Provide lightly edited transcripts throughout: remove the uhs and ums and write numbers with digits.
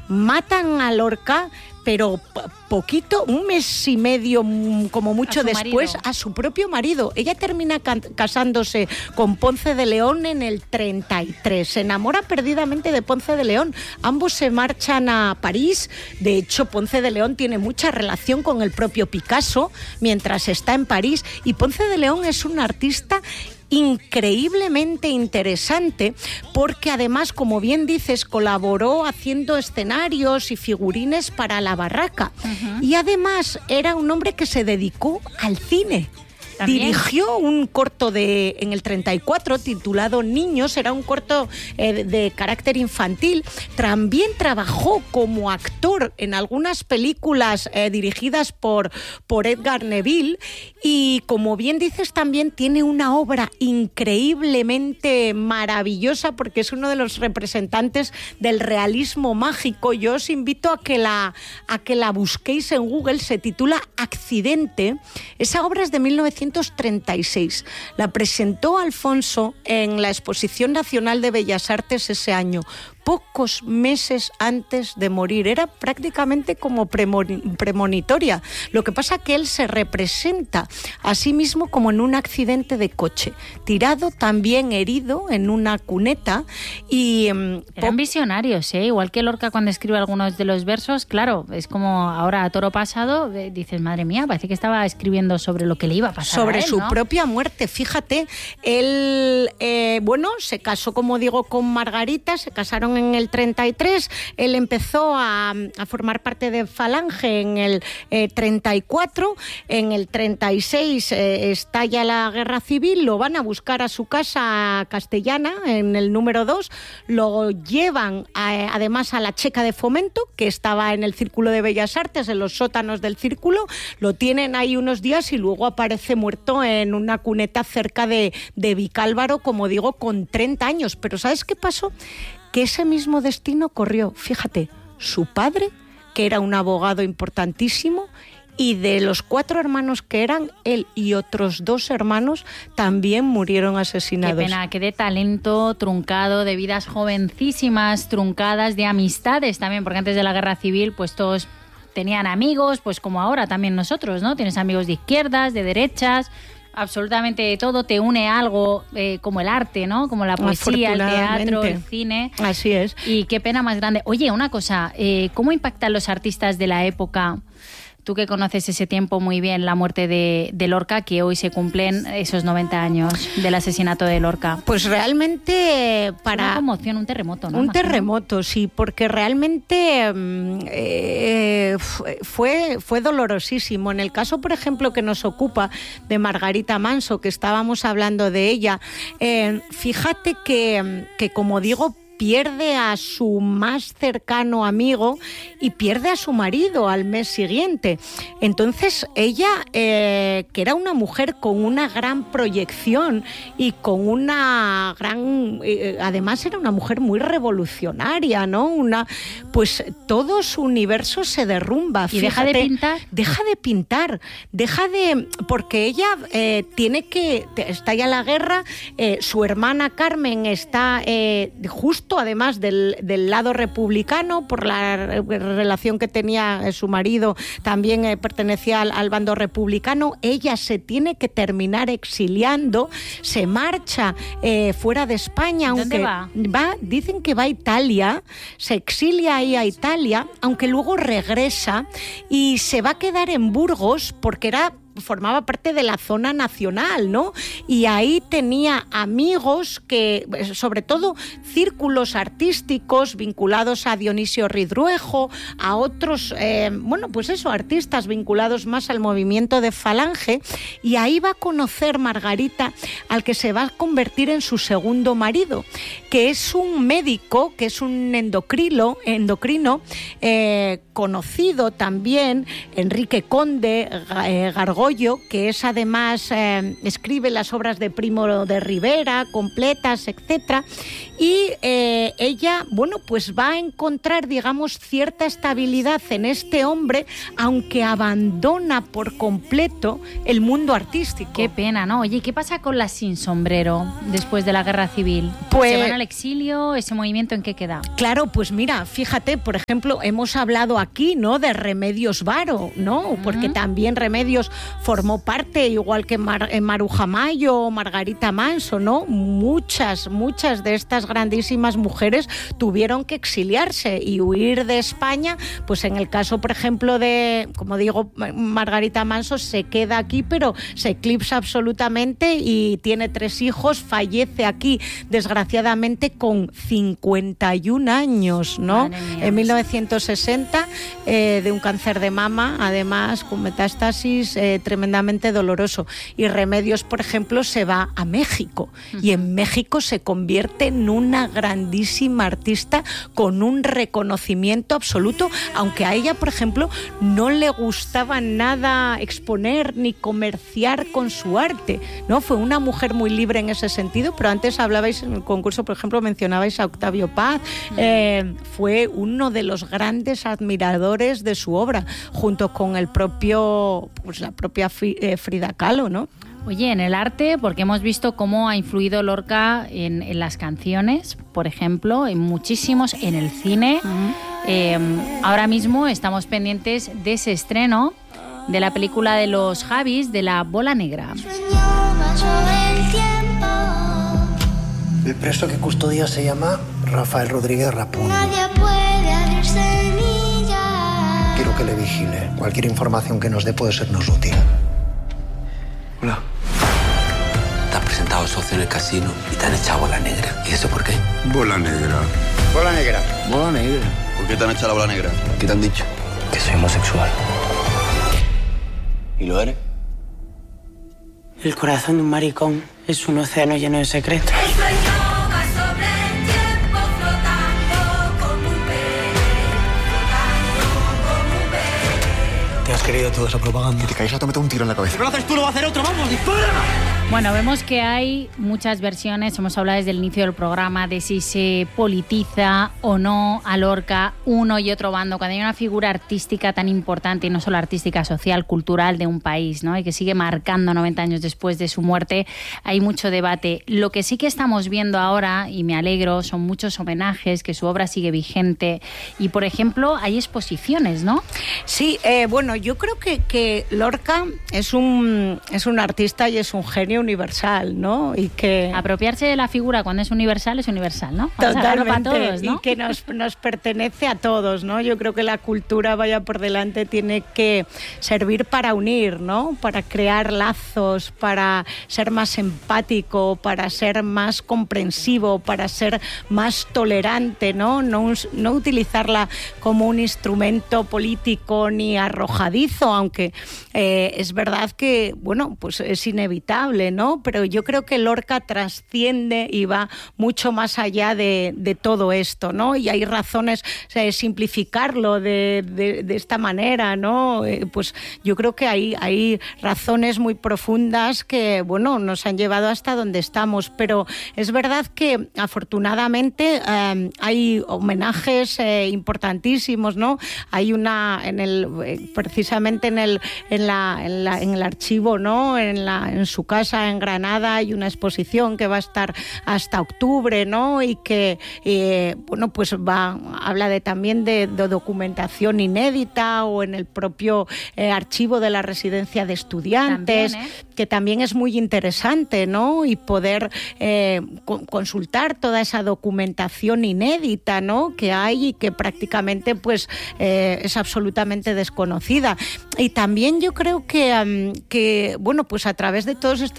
matan a Lorca, pero poquito, un mes y medio como mucho después, a su propio marido. Ella termina casándose con Ponce de León en el 33. Se enamora perdidamente de Ponce de León. Ambos se marchan a París. De hecho, Ponce de León tiene mucha relación con el propio Picasso mientras está en París. Y Ponce de León es un artista increíblemente interesante porque además, como bien dices, colaboró haciendo escenarios y figurines para La Barraca. Y además era un hombre que se dedicó al cine. ¿También? Dirigió un corto en el 34 titulado Niños, era un corto de carácter infantil. También trabajó como actor en algunas películas dirigidas por Edgar Neville y, como bien dices, también tiene una obra increíblemente maravillosa porque es uno de los representantes del realismo mágico. Yo os invito a que la busquéis en Google, se titula Accidente. Esa obra es de 1936. La presentó Alfonso en la Exposición Nacional de Bellas Artes ese año, pocos meses antes de morir. Era prácticamente como premonitoria. Lo que pasa que él se representa a sí mismo como en un accidente de coche, tirado, también herido en una cuneta. Y eran visionarios, igual que Lorca cuando escribe algunos de los versos. Claro, es como ahora a toro pasado, dices, madre mía, parece que estaba escribiendo sobre lo que le iba a pasar sobre a él, su ¿no? propia muerte. Fíjate, él se casó, como digo, con Margarita, se casaron en el 33, él empezó a formar parte de Falange en el 34, en el 36 estalla la Guerra Civil, lo van a buscar a su casa castellana, en el número 2, lo llevan además a la Checa de Fomento, que estaba en el Círculo de Bellas Artes, en los sótanos del Círculo, lo tienen ahí unos días y luego aparece muerto en una cuneta cerca de Vicálvaro, como digo, con 30 años. Pero ¿sabes qué pasó? Que ese mismo destino corrió, fíjate, su padre, que era un abogado importantísimo, y de los 4 hermanos que eran, él y otros 2 hermanos también murieron asesinados. Qué pena, que de talento truncado, de vidas jovencísimas truncadas, de amistades también, porque antes de la Guerra Civil pues todos tenían amigos, pues como ahora también nosotros, ¿no? Tienes amigos de izquierdas, de derechas, absolutamente de todo, te une algo como el arte, ¿no? Como la poesía, el teatro, el cine. Así es. Y qué pena más grande. Oye, una cosa, ¿cómo impactan los artistas de la época? Tú que conoces ese tiempo muy bien, la muerte de Lorca, que hoy se cumplen esos 90 años del asesinato de Lorca. Pues realmente Una conmoción, un terremoto, ¿no? Un terremoto, sí, porque realmente fue dolorosísimo. En el caso, por ejemplo, que nos ocupa de Margarita Manso, que estábamos hablando de ella, fíjate que como digo, pierde a su más cercano amigo y pierde a su marido al mes siguiente. Entonces ella, que era una mujer con una gran proyección y con una gran... además era una mujer muy revolucionaria, ¿no? Pues todo su universo se derrumba. ¿Y deja de pintar? Deja de... porque ella tiene que... estalla la guerra, su hermana Carmen está justo además del lado republicano, por la relación que tenía su marido, también pertenecía al bando republicano. Ella se tiene que terminar exiliando, se marcha fuera de España. ¿Dónde va? Dicen que va a Italia, se exilia ahí a Italia, aunque luego regresa y se va a quedar en Burgos porque formaba parte de la zona nacional, ¿no? Y ahí tenía amigos que, sobre todo, círculos artísticos vinculados a Dionisio Ridruejo, a otros, artistas vinculados más al movimiento de Falange, y ahí va a conocer Margarita al que se va a convertir en su segundo marido, que es un médico, que es un endocrino, conocido también, Enrique Conde Gargón, Goyo, que es además, escribe las obras de Primo de Rivera, completas, etcétera, y ella, bueno, pues va a encontrar, digamos, cierta estabilidad en este hombre, aunque abandona por completo el mundo artístico. Qué pena, ¿no? Oye, ¿qué pasa con las sin sombrero después de la Guerra Civil? Pues, ¿se van al exilio? ¿Ese movimiento en qué queda? Claro, pues mira, fíjate, por ejemplo, hemos hablado aquí, ¿no?, de Remedios Varo, ¿no? Porque también Remedios formó parte, igual que Maruja Mayo o Margarita Manso, ¿no? Muchas de estas grandísimas mujeres tuvieron que exiliarse y huir de España. Pues en el caso, por ejemplo, de, como digo, Margarita Manso se queda aquí, pero se eclipsa absolutamente y tiene 3 hijos, fallece aquí, desgraciadamente, con 51 años, ¿no? En 1960, de un cáncer de mama, además con metástasis tremendamente doloroso. Y Remedios, por ejemplo, se va a México y en México se convierte en una grandísima artista con un reconocimiento absoluto, aunque a ella, por ejemplo, no le gustaba nada exponer ni comerciar con su arte, ¿no? Fue una mujer muy libre en ese sentido, pero antes hablabais en el concurso, por ejemplo, mencionabais a Octavio Paz, fue uno de los grandes admiradores de su obra, junto con el propio, pues la propia Frida Kahlo, ¿no? Oye, en el arte, porque hemos visto cómo ha influido Lorca en las canciones, por ejemplo, en muchísimos, en el cine. Ahora mismo estamos pendientes de ese estreno de la película de los Javis, de La Bola Negra. El preso que custodia se llama Rafael Rodríguez Rapón. Quiero que le vigile. Cualquier información que nos dé puede sernos útil. Hola. Te has presentado socio en el casino y te han echado bola negra. ¿Y eso por qué? Bola negra. Bola negra. Bola negra. ¿Por qué te han echado la bola negra? ¿Qué te han dicho? Que soy homosexual. ¿Y lo eres? El corazón de un maricón es un océano lleno de secretos. Te has creído toda esa propaganda. Que te caes a te meto un tiro en la cabeza. Si lo haces tú, lo va a hacer otro. ¡Vamos, dispara! Bueno, vemos que hay muchas versiones, hemos hablado desde el inicio del programa de si se politiza o no a Lorca, uno y otro bando, cuando hay una figura artística tan importante, y no solo artística, social, cultural de un país, ¿no? Y que sigue marcando 90 años después de su muerte, hay mucho debate. Lo que sí que estamos viendo ahora, y me alegro, son muchos homenajes, que su obra sigue vigente, y por ejemplo, hay exposiciones, ¿no? Sí, bueno, yo creo que Lorca es un artista y es un genio universal, ¿no? Y que apropiarse de la figura cuando es universal, ¿no? Totalmente, para todos, ¿no? Y que nos pertenece a todos, ¿no? Yo creo que la cultura, vaya por delante, tiene que servir para unir, ¿no? Para crear lazos, para ser más empático, para ser más comprensivo, para ser más tolerante, ¿no? No utilizarla como un instrumento político ni arrojadizo, aunque es verdad que, bueno, pues es inevitable, ¿no? Pero yo creo que Lorca trasciende y va mucho más allá de todo esto, ¿no? Y hay razones, simplificarlo de esta manera, ¿no? Pues yo creo que hay razones muy profundas que, bueno, nos han llevado hasta donde estamos, pero es verdad que afortunadamente hay homenajes importantísimos, ¿no? Hay una precisamente en el archivo, ¿no? En su casa en Granada hay una exposición que va a estar hasta octubre, ¿no? Y que bueno, pues habla también de documentación inédita, o en el propio archivo de la residencia de estudiantes, también, que también es muy interesante, ¿no? Y poder consultar toda esa documentación inédita, ¿no? Que hay y que prácticamente pues es absolutamente desconocida. Y también yo creo que bueno, pues a través de todos estos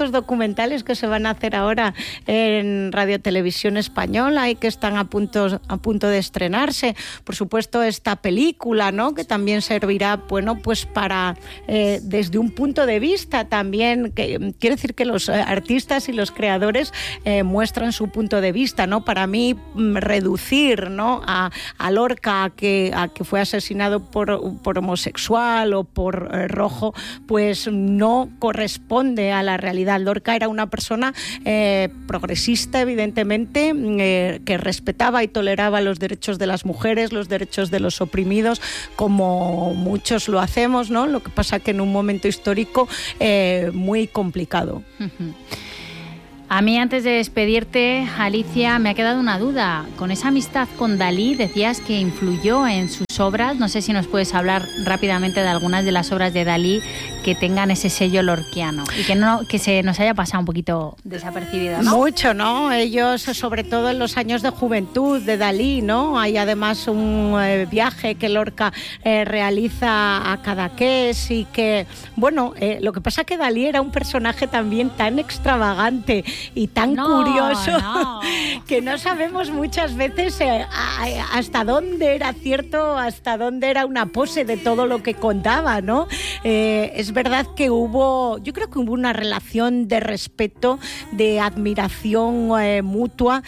estos documentales que se van a hacer ahora en Radio Televisión Española y que están a punto de estrenarse. Por supuesto, esta película, ¿no?, que también servirá, bueno, pues para, desde un punto de vista también, que quiere decir que los artistas y los creadores muestran su punto de vista, ¿no? Para mí, reducir, ¿no?, a Lorca a que fue asesinado por homosexual o por rojo, pues no corresponde a la realidad. Lorca era una persona progresista, evidentemente, que respetaba y toleraba los derechos de las mujeres, los derechos de los oprimidos, como muchos lo hacemos, ¿no? Lo que pasa que en un momento histórico muy complicado. A mí, antes de despedirte, Alicia, me ha quedado una duda. Con esa amistad con Dalí, decías que influyó en sus obras. No sé si nos puedes hablar rápidamente de algunas de las obras de Dalí que tengan ese sello lorquiano y que se nos haya pasado un poquito desapercibido, ¿no? Mucho, ¿no? Ellos, sobre todo en los años de juventud de Dalí, ¿no? Hay además un viaje que Lorca realiza a Cadaqués y que, bueno, lo que pasa que Dalí era un personaje también tan extravagante y tan curioso que no sabemos muchas veces hasta dónde era cierto, hasta dónde era una pose de todo lo que contaba, ¿no? Es verdad que yo creo que hubo una relación de respeto, de admiración mutua.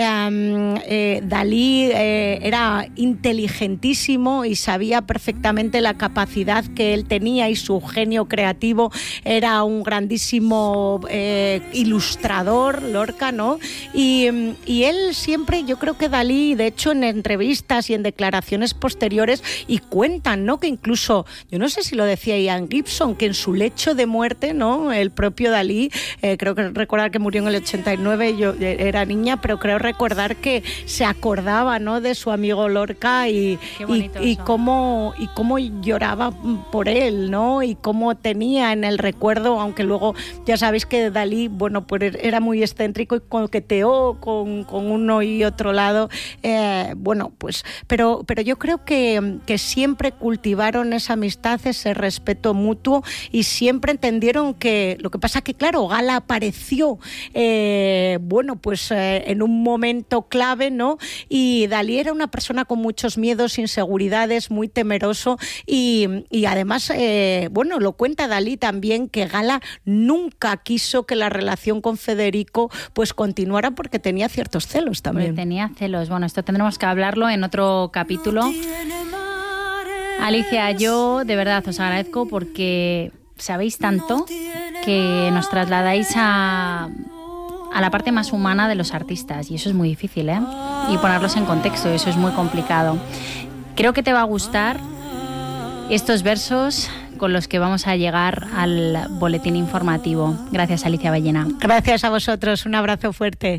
Dalí era inteligentísimo y sabía perfectamente la capacidad que él tenía y su genio creativo. Era un grandísimo ilustrador, Lorca, ¿no? Y él siempre, yo creo que Dalí, de hecho en entrevistas y en declaraciones posteriores, y cuentan, ¿no?, que incluso, yo no sé si lo decía Ian Gibson, que en su lecho de muerte, ¿no?, el propio Dalí, creo que recordar que murió en el 89, yo era niña, pero creo recordar que se acordaba, ¿no?, de su amigo Lorca y cómo lloraba por él, ¿no?, y cómo tenía en el recuerdo, aunque luego ya sabéis que Dalí, bueno, pues era muy excéntrico y coqueteó con uno y otro lado, bueno, pues, pero yo creo que siempre cultivaron esa amistad, ese respeto mutuo, y siempre entendieron que lo que pasa que, claro, Gala apareció, bueno, pues en un momento clave, ¿no? Y Dalí era una persona con muchos miedos, inseguridades, muy temeroso, y además, bueno, lo cuenta Dalí también, que Gala nunca quiso que la relación con Federico pues continuara porque tenía ciertos celos también. Porque tenía celos. Bueno, esto tendremos que hablarlo en otro capítulo. Alicia, yo de verdad os agradezco porque sabéis tanto que nos trasladáis a la parte más humana de los artistas, y eso es muy difícil, ¿eh? Y ponerlos en contexto, eso es muy complicado. Creo que te va a gustar estos versos con los que vamos a llegar al boletín informativo. Gracias, Alicia Ballena. Gracias a vosotros, un abrazo fuerte.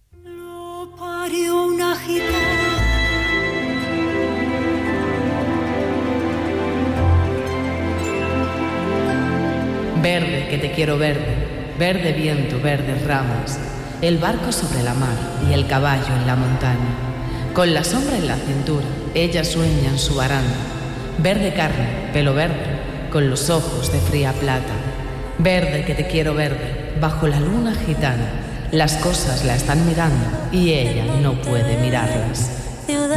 Verde, que te quiero verde, verde viento, verdes ramas, el barco sobre la mar y el caballo en la montaña. Con la sombra en la cintura, ella sueña en su baranda. Verde carne, pelo verde, con los ojos de fría plata. Verde, que te quiero verde, bajo la luna gitana. Las cosas la están mirando y ella no puede mirarlas.